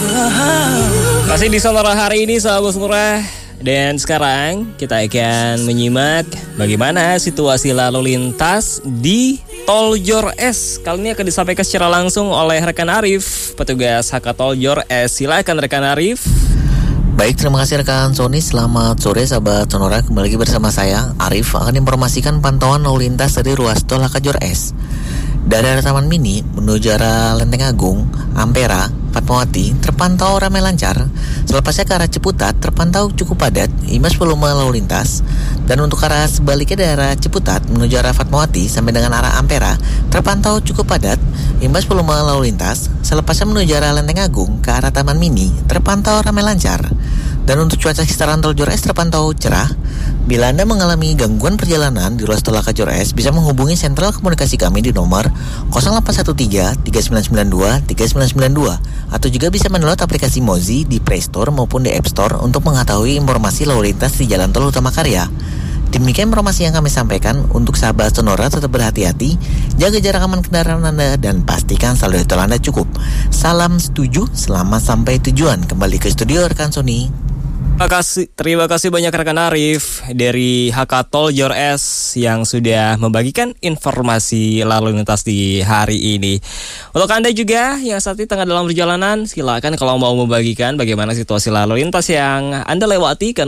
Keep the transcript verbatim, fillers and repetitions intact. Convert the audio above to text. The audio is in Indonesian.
Masih di Sonora hari ini, sahabat Sonora. Dan sekarang kita akan menyimak bagaimana situasi lalu lintas di Tol Jor S. Kali ini akan disampaikan secara langsung oleh rekan Arif, petugas H K Tol Jor S. Silakan rekan Arif. Baik, terima kasih rekan Sony. Selamat sore sahabat Sonora. Kembali lagi bersama saya Arif akan informasikan pantauan lalu lintas dari ruas tol H K Jor S. Dari arah Taman Mini menuju arah Lenteng Agung, Ampera, Fatmawati terpantau ramai lancar. Selepasnya ke arah Ciputat terpantau cukup padat, imbas volume lalu lintas. Dan untuk arah sebaliknya dari arah Ciputat menuju arah Fatmawati sampai dengan arah Ampera terpantau cukup padat, imbas volume lalu lintas. Selepasnya menuju arah Lenteng Agung ke arah Taman Mini terpantau ramai lancar. Dan untuk cuaca sekitaran Tol Jor S terpantau cerah. Bila Anda mengalami gangguan perjalanan di ruas tol H K Jor S, bisa menghubungi sentral komunikasi kami di nomor nol delapan satu tiga tiga sembilan sembilan dua tiga sembilan sembilan dua atau juga bisa mendownload aplikasi Mozi di Play Store maupun di App Store untuk mengetahui informasi lalu lintas di Jalan Tol Utama Karya. Demikian informasi yang kami sampaikan. Untuk sahabat Sonora, tetap berhati-hati, jaga jarak aman kendaraan Anda, dan pastikan saldo tol Anda cukup. Salam setuju, selamat sampai tujuan. Kembali ke studio rekan Sony. Terima kasih, terima kasih banyak rekan Arif dari H K Tol Jor S yang sudah membagikan informasi lalu lintas di hari ini. Untuk Anda juga yang saat ini tengah dalam perjalanan, silakan kalau mau membagikan bagaimana situasi lalu lintas yang Anda lewati.